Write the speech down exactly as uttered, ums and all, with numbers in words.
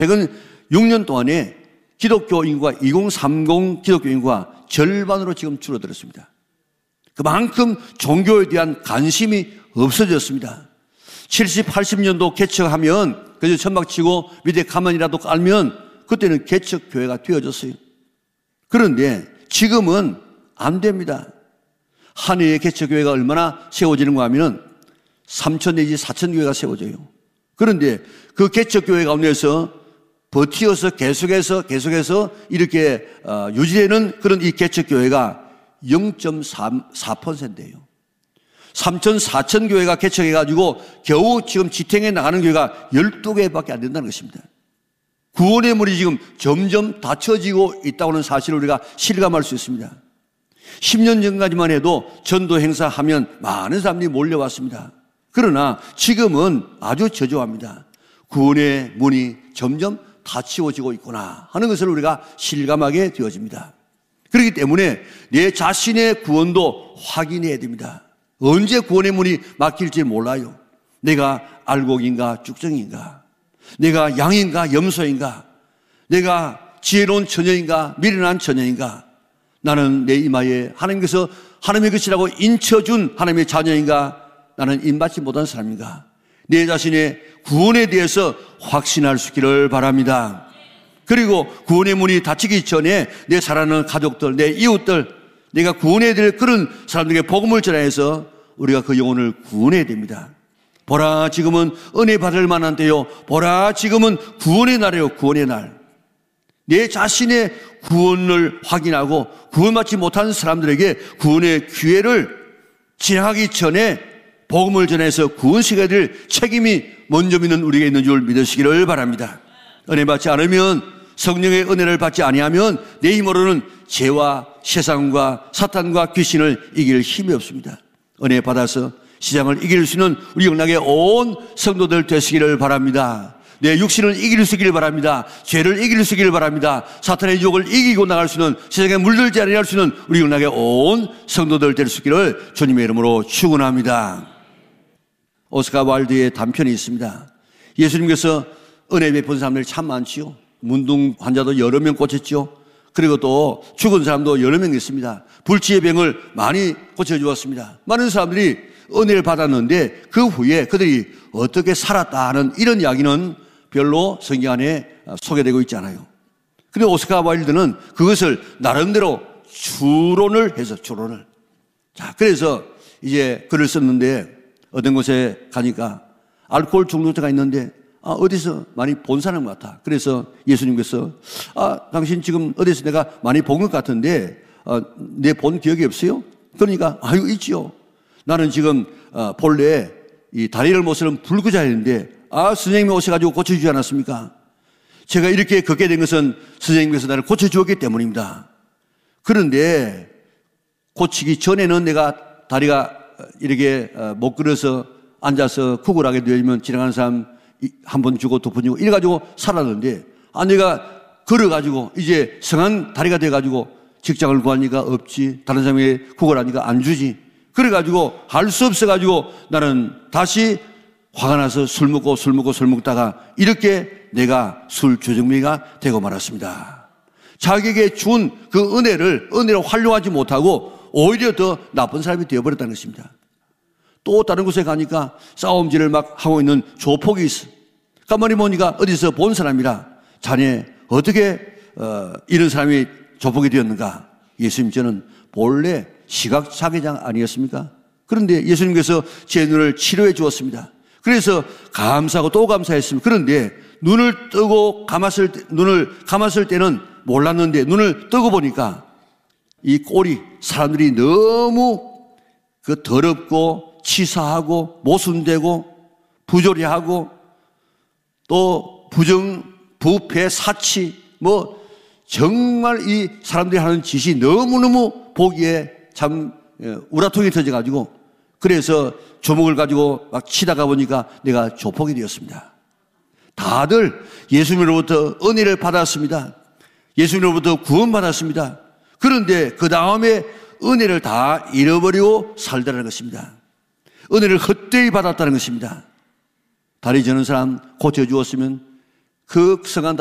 최근 육 년 동안에 기독교 인구가 이천삼십 기독교 인구가 절반으로 지금 줄어들었습니다. 그만큼 종교에 대한 관심이 없어졌습니다. 칠십, 팔십 년도 개척하면 그저 천막 치고 밑에 가만이라도 깔면 그때는 개척교회가 되어졌어요. 그런데 지금은 안 됩니다. 한 해에 개척교회가 얼마나 세워지는가 하면 삼천 내지 사천 교회가 세워져요. 그런데 그 개척교회 가운데서 버티어서 계속해서 계속해서 이렇게 유지되는 그런 이 개척교회가 영 점 사 퍼센트예요. 삼천, 사천 교회가 개척해가지고 겨우 지금 지탱해 나가는 교회가 열두 개밖에 안 된다는 것입니다. 구원의 문이 지금 점점 닫혀지고 있다고 하는 사실을 우리가 실감할 수 있습니다. 십 년 전까지만 해도 전도 행사하면 많은 사람들이 몰려왔습니다. 그러나 지금은 아주 저조합니다. 구원의 문이 점점 닫히워지고 있구나 하는 것을 우리가 실감하게 되어집니다. 그렇기 때문에 내 자신의 구원도 확인해야 됩니다. 언제 구원의 문이 막힐지 몰라요. 내가 알곡인가 쭉정인가, 내가 양인가 염소인가, 내가 지혜로운 처녀인가 미련한 처녀인가, 나는 내 이마에 하나님께서 하나님의 것이라고 인쳐준 하나님의 자녀인가, 나는 인받지 못한 사람인가, 내 자신의 구원에 대해서 확신할 수 있기를 바랍니다. 그리고 구원의 문이 닫히기 전에 내 사랑하는 가족들, 내 이웃들, 내가 구원해야 될 그런 사람들에게 복음을 전해서 우리가 그 영혼을 구원해야 됩니다. 보라, 지금은 은혜 받을 만한 때요. 보라, 지금은 구원의 날이요. 구원의 날. 내 자신의 구원을 확인하고 구원받지 못한 사람들에게 구원의 기회를 지나가기 전에 복음을 전해서 구원시켜야 될 책임이 먼저 믿는 우리에게 있는 줄 믿으시기를 바랍니다. 은혜 받지 않으면, 성령의 은혜를 받지 아니하면 내 힘으로는 죄와 세상과 사탄과 귀신을 이길 힘이 없습니다. 은혜 받아서 세상을 이길 수 있는 우리 영락의 온 성도들 되시기를 바랍니다. 내 육신을 이길 수 있기를 바랍니다. 죄를 이길 수 있기를 바랍니다. 사탄의 유혹을 이기고 나갈 수 있는, 세상에 물들지 아니할 수 있는 우리 영락의 온 성도들 될 수 있기를 주님의 이름으로 축원합니다. 오스카 와일드의 단편이 있습니다. 예수님께서 은혜 베푼 사람들이 참 많지요. 문둥 환자도 여러 명 고쳤죠. 그리고 또 죽은 사람도 여러 명 있습니다. 불치의 병을 많이 고쳐주었습니다. 많은 사람들이 은혜를 받았는데 그 후에 그들이 어떻게 살았다 하는 이런 이야기는 별로 성경 안에 소개되고 있지 않아요. 그런데 오스카 와일드는 그것을 나름대로 추론을 해서 추론을. 자, 그래서 이제 글을 썼는데 어떤 곳에 가니까 알코올 중독자가 있는데 아, 어디서 많이 본 사람 같아. 그래서 예수님께서 아, 당신 지금 어디서 내가 많이 본 것 같은데 어, 내 본 기억이 없어요? 그러니까 아유 있지요. 나는 지금 어, 본래 이 다리를 못 쓰는 불구자였는데 아, 선생님이 오셔가지고 고쳐주지 않았습니까? 제가 이렇게 걷게 된 것은 선생님께서 나를 고쳐주었기 때문입니다. 그런데 고치기 전에는 내가 다리가 이렇게 못 걸어서 앉아서 구걸하게 되면 지나가는 사람 한 번 주고 두 번 주고 이래가지고 살았는데 아, 내가 걸어가지고 이제 성한 다리가 돼가지고 직장을 구하니까 없지, 다른 사람이 구걸하니까 안 주지. 그래가지고 할 수 없어가지고 나는 다시 화가 나서 술 먹고 술 먹고 술 먹다가 이렇게 내가 술 조정미가 되고 말았습니다. 자기에게 준 그 은혜를 은혜로 활용하지 못하고 오히려 더 나쁜 사람이 되어버렸다는 것입니다. 또 다른 곳에 가니까 싸움질을 막 하고 있는 조폭이 있어. 가만히 보니까 어디서 본 사람이라 자네 어떻게 어, 이런 사람이 조폭이 되었는가? 예수님, 저는 본래 시각장애장 아니었습니까? 그런데 예수님께서 제 눈을 치료해 주었습니다. 그래서 감사하고 또 감사했습니다. 그런데 눈을 뜨고 감았을 때, 눈을 감았을 때는 몰랐는데 눈을 뜨고 보니까 이 꼴이 사람들이 너무 그 더럽고 치사하고 모순되고 부조리하고 또 부정, 부패, 사치 뭐 정말 이 사람들이 하는 짓이 너무너무 보기에 참 우라통이 터져가지고 그래서 조목을 가지고 막 치다가 보니까 내가 조폭이 되었습니다. 다들 예수님으로부터 은혜를 받았습니다. 예수님으로부터 구원받았습니다. 그런데 그 다음에 은혜를 다 잃어버리고 살더라는 것입니다. 은혜를 헛되이 받았다는 것입니다. 다리 저는 사람 고쳐주었으면 그 성한